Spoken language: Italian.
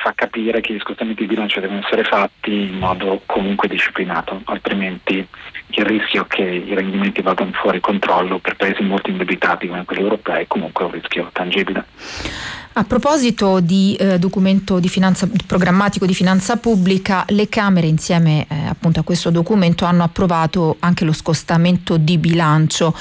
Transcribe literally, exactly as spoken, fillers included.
fa capire che gli scostamenti di bilancio devono essere fatti in modo comunque disciplinato, altrimenti il rischio che i rendimenti vadano fuori controllo per paesi molto indebitati come quelli europei comunque è un rischio tangibile. A proposito di eh, documento di finanza programmatico di finanza pubblica, le Camere insieme eh, appunto a questo documento hanno approvato anche lo scostamento di bilancio.